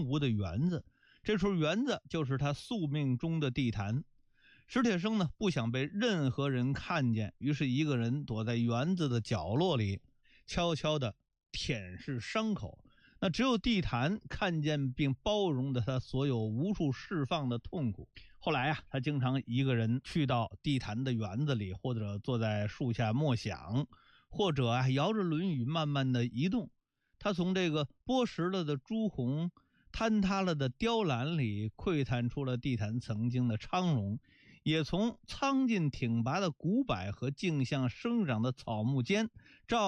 无的园子，这处园子就是他宿命中的地坛。史铁生呢，不想被任何人看见，于是一个人躲在园子的角落里，悄悄地舔舐伤口。那只有地坛看见并包容着他所有无处释放的痛苦。后来他经常一个人去到地坛的园子里，或者坐在树下默想，或者摇着轮椅慢慢的移动。他从这个剥蚀了的朱红、坍塌了的雕栏里窥探出了地坛曾经的昌荣，也从苍劲挺拔的古柏和径向生长的草木间照